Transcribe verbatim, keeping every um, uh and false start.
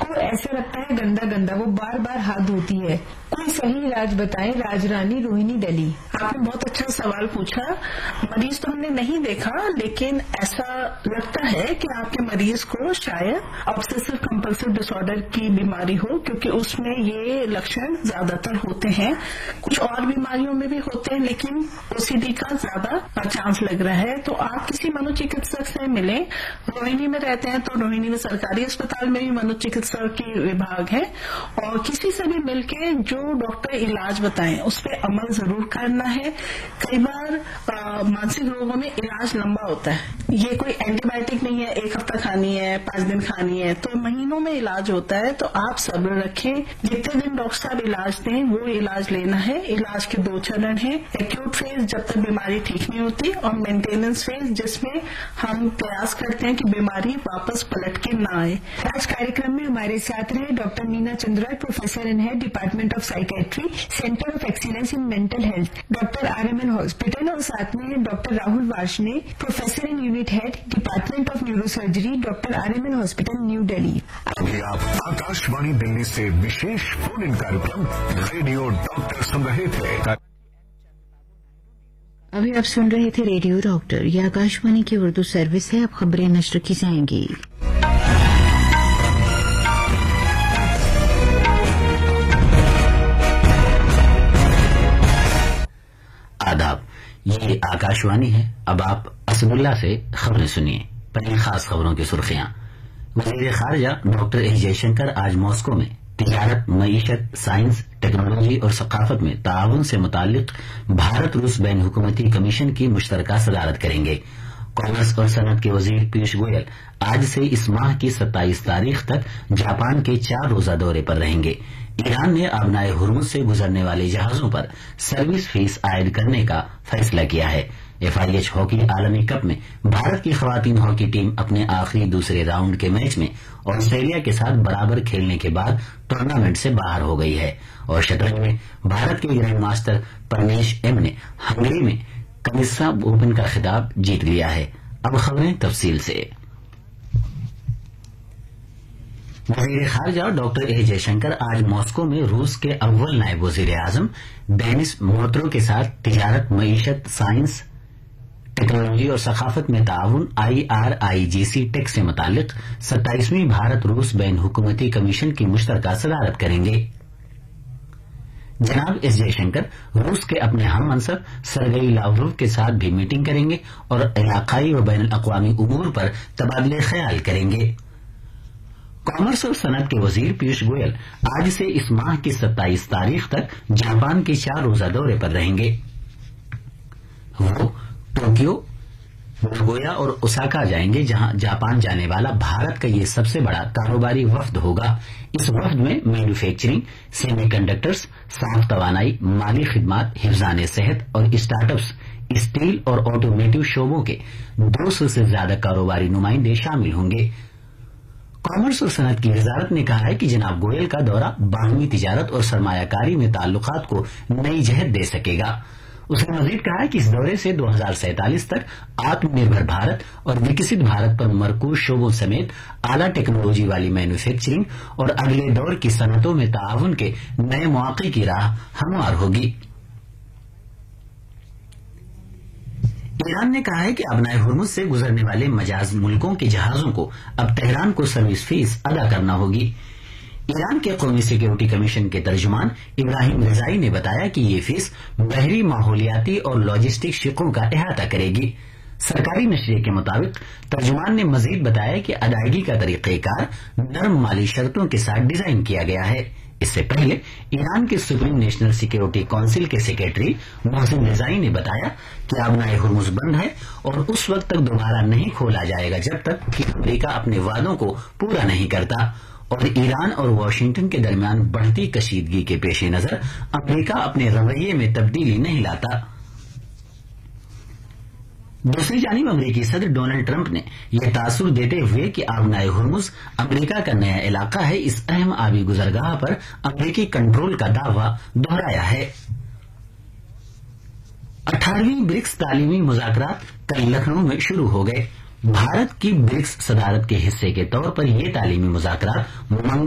کو ایسا لگتا ہے گندا گندا، وہ بار بار ہاتھ دھوتی ہے، کوئی صحیح علاج بتائیں۔ راج رانی، روہنی، دلی۔ آپ نے بہت اچھا سوال پوچھا۔ مریض تو ہم نے نہیں دیکھا، لیکن ایسا لگتا ہے کہ آپ کے مریض کو شاید آبسیسو کمپلسو ڈس آرڈر کی بیماری ہو، کیونکہ اس میں یہ لکشن زیادہ تر ہوتے ہیں۔ کچھ اور بیماریوں میں بھی ہوتے ہیں، لیکن او سی ڈی کا زیادہ چانس لگ رہا ہے۔ تو آپ کسی منو چکتسک سے ملیں، روہنی میں رہتے ہیں تو روہنی میں سرکاری اسپتال میں بھی منو چکتسک کی وبھاگ ہے، اور کسی سے بھی مل کے جو ڈاکٹر علاج بتائیں اس پہ عمل ضرور کرنا ہے۔ کئی بار مانسک روگوں میں علاج لمبا ہوتا ہے، یہ کوئی اینٹی بایوٹک نہیں ہے ایک ہفتہ کھانی ہے، پانچ دن کھانی ہے، تو مہینوں میں علاج ہوتا ہے۔ تو آپ صبر رکھیں، جتنے دن ڈاکٹر صاحب علاج دیں وہ علاج لینا ہے۔ علاج کے دو چرن ہیں، ایکیوٹ فیز جب تک بیماری ٹھیک نہیں ہوتی، اور مینٹیننس فیز جس میں ہم پریاس کرتے ہیں کہ بیماری واپس پلٹ کے نہ آئے۔ آج کارکرم میں ہمارے ساتھ رہے doctor Naina Chandra, professor and head department of psychiatry, centre of excellence in mental health, doctor are M N hospital, اور ساتھ میں doctor Rahul وارشنے، professor and unit head department of neuro surgery, doctor are M N hospital, new Delhi. ابھی آپ آکاشوانی دلی سے وشیش phone ان کارکرم radio doctor سن رہے تھے۔ ابھی آپ سن رہے تھے ریڈیو ڈاکٹر، یہ آکاشوانی کی اردو سروس ہے۔ اب خبریں نشر کی جائیں گی۔ آداب، یہ آکاشوانی ہے۔ اب آپ اسد اللہ سے خبریں سنیے۔ پہلی خاص خبروں کی سرخیاں۔ وزیر خارجہ ڈاکٹر ایس جے شنکر آج ماسکو میں تجارت، معیشت، سائنس، ٹیکنالوجی اور ثقافت میں تعاون سے متعلق بھارت روس بین حکومتی کمیشن کی مشترکہ صدارت کریں گے۔ کامرس اور صنعت کے وزیر پیوش گوئل آج سے اس ماہ کی ستائیس تاریخ تک جاپان کے چار روزہ دورے پر رہیں گے۔ ایران نے آبنائے ہرمز سے گزرنے والے جہازوں پر سروس فیس عائد کرنے کا فیصلہ کیا ہے۔ ایف آئی ایچ ہاکی عالمی کپ میں بھارت کی خواتین ہاکی ٹیم اپنے آخری دوسرے راؤنڈ کے میچ میں آسٹریلیا کے ساتھ برابر کھیلنے کے بعد ٹورنامنٹ سے باہر ہو گئی ہے۔ اور شطرنج میں بھارت کے گرینڈ ماسٹر پرمیش ایم نے ہنگری میں کنیسا اوپن کا خطاب جیت لیا ہے۔ اب خبریں تفصیل سے۔ وزیر خارجہ ڈاکٹر اے جے شنکر آج ماسکو میں روس کے اول نائب وزیر اعظم دینس موترو کے ساتھ تجارت، معیشت، سائنس، ٹیکنالوجی اور ثقافت میں تعاون آئی آر آئی جی سی ٹیک سے متعلق ستائیسویں بھارت روس بین حکومتی کمیشن کی مشترکہ صدارت کریں گے۔ جناب ایس جے شنکر روس کے اپنے ہم منصب سرگئی لاوروف کے ساتھ بھی میٹنگ کریں گے اور علاقائی و بین الاقوامی امور پر تبادلہ خیال کریں گے۔ کامرس اور صنعت کے وزیر پیوش گوئل آج سے اس ماہ کی ستائیس تاریخ تک جاپان کے چار روزہ دورے پر رہیں گے۔ وہ ٹوکیو، نگویا اور اوساکا جائیں گے، جہاں جاپان جانے والا بھارت کا یہ سب سے بڑا کاروباری وفد ہوگا۔ اس وفد میں مینوفیکچرنگ، سیمی کنڈکٹرز، صاف توانائی، مالی خدمات، حفظان صحت اور اسٹارٹ اپس، اسٹیل اور آٹومیٹو شعبوں کے دو سو سے زیادہ کاروباری نمائندے شامل ہوں گے۔ کامرس اور صنعت کی وزارت نے کہا ہے کہ جناب گوئل کا دورہ باہمی تجارت اور سرمایہ کاری میں تعلقات کو نئی جہت دے سکے گا۔ اس نے مزید کہا کہ اس دورے سے دو ہزار سینتالیس تک آتم نربھر بھارت اور وکست بھارت پر مرکوز شعبوں سمیت اعلیٰ ٹیکنالوجی والی مینوفیکچرنگ اور اگلے دور کی صنعتوں میں تعاون کے نئے مواقع کی راہ ہموار ہوگی۔ ایران نے کہا ہے کہ آبنائے ہرمز سے گزرنے والے مجاز ملکوں کے جہازوں کو اب تہران کو سروس فیس ادا کرنا ہوگی۔ ایران کے قومی سیکیورٹی کمیشن کے ترجمان ابراہیم رضائی نے بتایا کہ یہ فیس بحری، ماحولیاتی اور لاجسٹک شقوں کا احاطہ کرے گی۔ سرکاری نشریے کے مطابق ترجمان نے مزید بتایا کہ ادائیگی کا طریقہ کار نرم مالی شرطوں کے ساتھ ڈیزائن کیا گیا ہے۔ اس سے پہلے ایران کے سپریم نیشنل سیکیورٹی کونسل کے سیکریٹری محسن رضائی نے بتایا کہ آبنائے ہرمز بند ہے اور اس وقت تک دوبارہ نہیں کھولا جائے گا جب تک کہ امریکہ اپنے وعدوں کو پورا نہیں کرتا، اور ایران اور واشنگٹن کے درمیان بڑھتی کشیدگی کے پیش نظر امریکہ اپنے رویے میں تبدیلی نہیں لاتا۔ دوسری جانب امریکی صدر ڈونلڈ ٹرمپ نے یہ تاثر دیتے ہوئے کہ آبنائے ہرمز امریکہ کا نیا علاقہ ہے، اس اہم آبی گزرگاہ پر امریکی کنٹرول کا دعویٰ دہرایا ہے۔ اٹھارہویں برکس تعلیمی مذاکرات کل لکھنؤ میں شروع ہو گئے۔ بھارت کی برکس صدارت کے حصے کے طور پر یہ تعلیمی مذاکرات